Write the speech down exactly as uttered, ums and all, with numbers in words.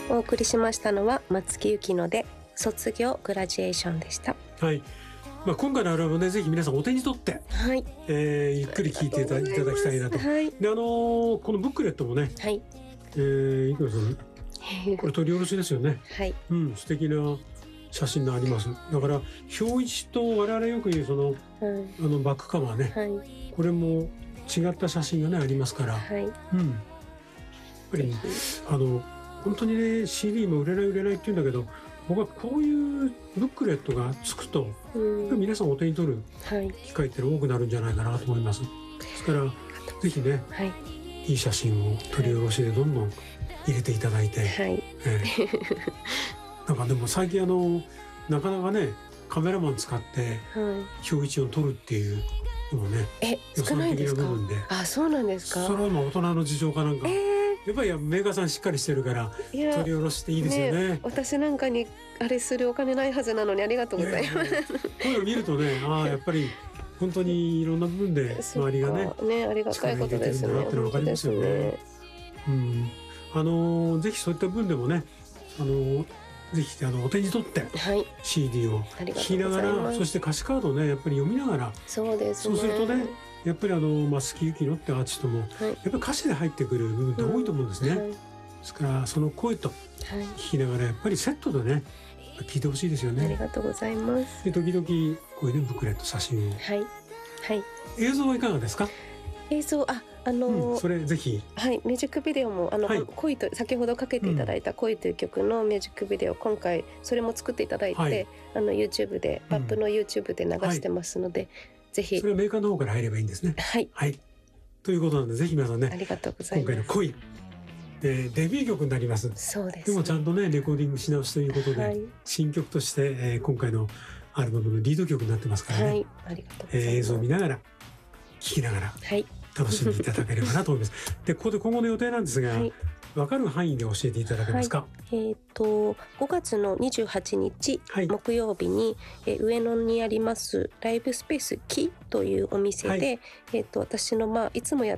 お送りしましたのは松木由紀乃で卒業グラジエーションでした。 はい、まあ、今回のアルバムね、ぜひ皆さんお手に取って、 はい、 えー、ゆっくり聴いていただきたいなと。 はい、 で、あのー、このブックレットもね、 はい、 えー、いくらさんこれ取り下ろしですよね。 はい、 うん、素敵な写真があります。だから表一と我々よく言うその、はい、あのバックカバーね、はい、これも違った写真がねありますから、はい、うん、やっぱりあの本当にね シーディー も売れない売れないって言うんだけど、僕はこういうブックレットがつくと、うん、皆さんお手に取る機会っての多くなるんじゃないかなと思います。ですからぜひね、はい、いい写真を取り下ろしでどんどん入れていただいて、はい、えー、なんかでも最近あのなかなかねカメラマン使って表一を撮るっていうのもね、 え少ないですか？あ、そうなんですか？ それはまあ大人の事情かなんか、えー、やっぱりメーカーさんしっかりしてるから撮り下ろしていいですよね。 ね、私なんかにあれするお金ないはずなのにありがとうございます。 こういうの見るとね、ああやっぱり本当にいろんな部分で周りがね、 ね、ありがたいことですね。 力入れてるんだなってのが分かりますよね。うん、あのー、ぜひそういった分でもね、あのー、ぜひあのお手に取って、はい、シーディー を聴きながら、そして歌詞カードをねやっぱり読みながら、 そうですね、 そうするとねやっぱりあの松木由紀乃ってアーティストも、はい、やっぱり歌詞で入ってくる部分って多いと思うんですね、うん、はい、ですからその声と聴きながらやっぱりセットでね聴いてほしいですよね。 ありがとうございます。 で時々こういうねブックレット写真を、 はい、はい、 映像はいかがですか？ 映像、あ、あのーうん、それぜひ、 はい、ミュージックビデオもあの、はい、恋と先ほどかけていただいた恋という曲のミュージックビデオ、今回それも作っていただいて、はい、あの YouTube で、バップの YouTube で流してますので、はい、ぜひそれはメーカーの方から入ればいいんですね。 はい、 はい、ということなのでぜひ皆さんね、 ありがとうございます。 今回の恋でデビュー曲になります。 そうですね、 でもちゃんとねレコーディングし直しということで、はい、新曲として、えー、今回のアルバムのリード曲になってますからね、はい、 ありがとうございます。 えー、映像を見ながら聴きながら、はい、楽しんでいただければなと思います。でここで今後の予定なんですが、はい、分かる範囲で教えていただけますか？ はい、えー、とごがつのにじゅうはちにち、はい、木曜日に、えー、上野にありますライブスペース木というお店で、はい、えー、と私の、まあ、いつもや